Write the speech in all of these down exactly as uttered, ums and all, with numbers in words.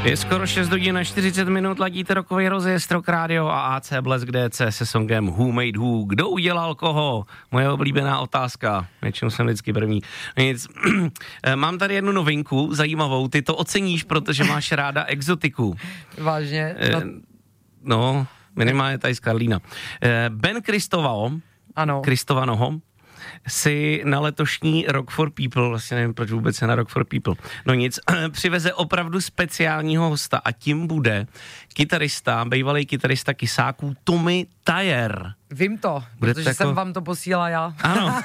Je skoro šest hodin a čtyřicet minut, ladíte rokový rozjezd Rock Radio a A C Blesk D C se songem Who Made Who. Kdo udělal koho? Moje oblíbená otázka. Většinou jsem vždycky první. Nic. Mám tady jednu novinku, zajímavou. Ty to oceníš, protože máš ráda exotiku. Vážně? No, no minimálně tady z Karlína. Ben Kristoval, ano. Kristovanoho, si na letošní Rock for People, vlastně nevím, proč vůbec je na Rock for People, no nic, přiveze opravdu speciálního hosta a tím bude kytarista, bývalý kytarista Kysáků Tommy Thayer. Vím to, bude protože to jako... jsem vám to posílala já. Ano.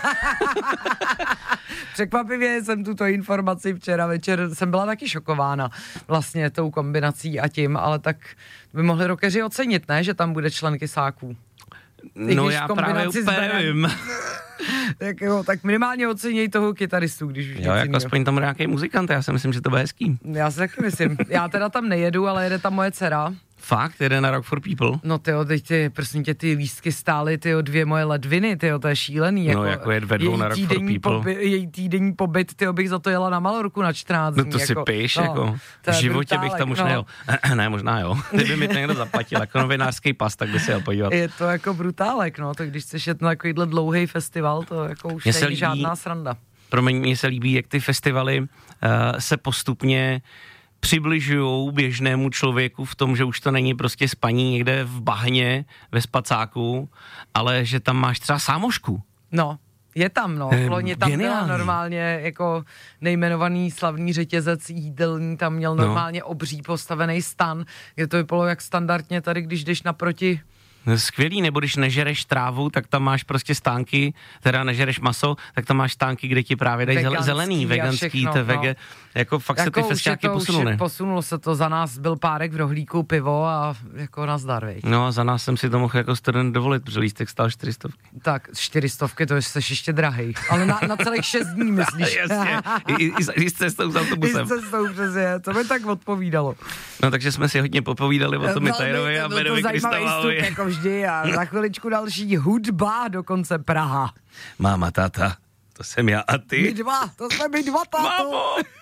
Překvapivě jsem tuto informaci včera večer, jsem byla taky šokována vlastně tou kombinací a tím, ale tak by mohli rockeři ocenit, ne, že tam bude člen Kysáků. No já právě úplně nevím. tak, jo, tak minimálně oceněj toho kytaristu, když už jo, jako aspoň tam nějaký muzikant, já si myslím, že to bude hezký. Já si taky myslím. Já teda tam nejedu, ale jede tam moje dcera. Fakt? Jede na Rock for People? No tyjo, teď ty, prosím tě, ty lístky stály, tyjo, dvě moje ledviny, tyjo, to je šílený. No jako jet ve dvou na Rock for People. Poby, její týdenní pobyt, tyjo, bych za to jela na Malorku na čtrnáct dní. No to jako, si píš, no, jako v životě brutálek, bych tam už no. nejel. ne, možná jo. Kdyby mi to někdo zaplatil, jako novinářský pas, tak by si jel podívat. Je to jako brutálek, no, tak když chceš jet na takovýhle dlouhý festival, to jako už není žádná sranda. Promiň, mně se líbí, jak ty festivaly uh, se postupně přibližujou běžnému člověku v tom, že už to není prostě spaní někde v bahně, ve spacáku, ale že tam máš třeba sámošku. No, je tam, no. Loni tam byla normálně jako nejmenovaný slavný řetězec jídelní, tam měl normálně no. obří postavený stan, kde to vypadalo jak standardně tady, když jdeš naproti. Skvělý, nebo když nežereš trávu, tak tam máš prostě stánky, teda nežereš maso, tak tam máš stánky, kde ti právě dají veganský, zelený, veganský, všechno, to vege, no. jako fakt jako se ty festiáky posunuly. Posunulo se to, za nás byl párek v rohlíku, pivo a jako nazdar, vej. No a za nás jsem si to mohl jako student dovolit, protože lístek stál čtyři stovky. Tak, čtyři stovky, to jsi ještě drahej, ale na, na celých šest dní, myslíš? Jasně, i, i, i, i s cestou s autobusem. I s cestou, přesně, to mi tak odpovídalo. No takže jsme si hodně popovídali o Tommy Thayerovi a Benovi Kristovalovi. Jako vždy a za chviličku další hudba, dokonce Praha. Máma, táta, to jsem já a ty. My dva, to jsme my dva, táto. Mámo.